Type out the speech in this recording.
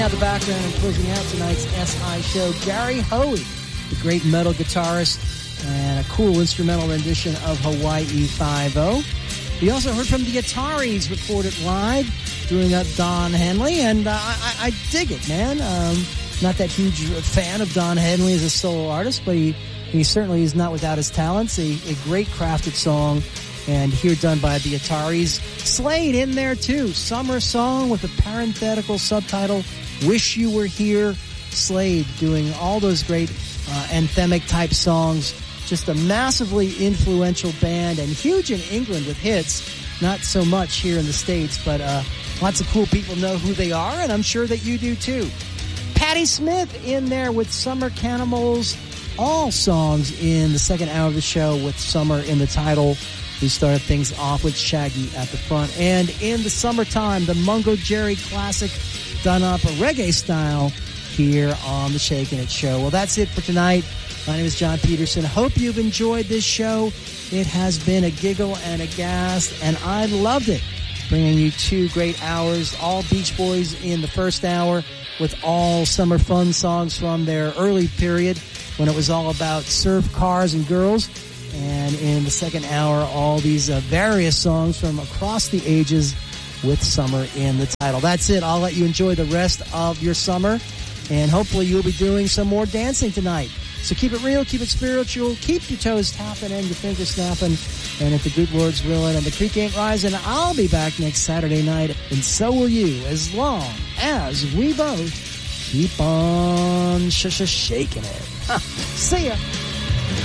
At the background and closing out tonight's SI show, Gary Hoey, the great metal guitarist, and a cool instrumental rendition of Hawaii Five-0. We also heard from the Ataris, recorded live, doing up Don Henley, and I dig it, man. Not that huge fan of Don Henley as a solo artist, but he certainly is not without his talents. A great crafted song, and here done by the Ataris. Slade in there too, summer song with a parenthetical subtitle, Wish You Were Here. Slade doing all those great anthemic type songs. Just a massively influential band and huge in England with hits. Not so much here in the States, but lots of cool people know who they are, and I'm sure that you do too. Patti Smith in there with Summer Cannibals. All songs in the second hour of the show with summer in the title. We started things off with Shaggy at the front. And in the summertime, the Mungo Jerry classic done up a reggae style here on the Shakin' It Show. Well, that's it for tonight. My name is John Peterson. Hope you've enjoyed this show. It has been a giggle and a gas, and I loved it. Bringing you 2 great hours, all Beach Boys in the first hour with all summer fun songs from their early period when it was all about surf, cars, and girls. And in the second hour, all these various songs from across the ages with summer in the title. That's it. I'll let you enjoy the rest of your summer, and hopefully you'll be doing some more dancing tonight. So keep it real, keep it spiritual, keep your toes tapping and your fingers snapping, and if the good Lord's willing and the creek ain't rising, I'll be back next Saturday night, and so will you, as long as we both keep on shaking it. See ya.